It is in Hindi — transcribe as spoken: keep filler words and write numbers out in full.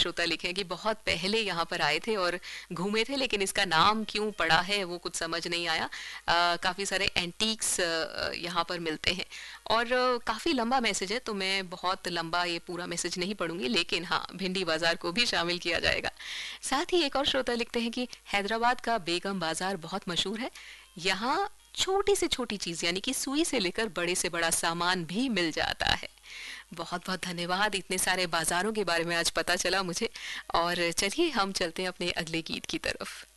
श्रोता लिखे हैं कि बहुत पहले यहाँ पर आए थे और घूमे थे, लेकिन इसका नाम क्यों पड़ा है वो कुछ समझ नहीं आया। अ, काफ़ी सारे एंटीक्स अ, यहाँ पर मिलते हैं और अ, काफ़ी लंबा मैसेज है, तो मैं बहुत लंबा ये पूरा मैसेज नहीं पढ़ूंगी, लेकिन हाँ, भिंडी बाज़ार को भी शामिल किया जाएगा। साथ ही एक और श्रोता लिखते हैं कि हैदराबाद का बेगम बाज़ार बहुत मशहूर है। यहाँ छोटी से छोटी चीज़ यानी कि सुई से लेकर बड़े से बड़ा सामान भी मिल जाता है। बहुत बहुत धन्यवाद, इतने सारे बाज़ारों के बारे में आज पता चला मुझे। और चलिए हम चलते हैं अपने अगले गीत की तरफ।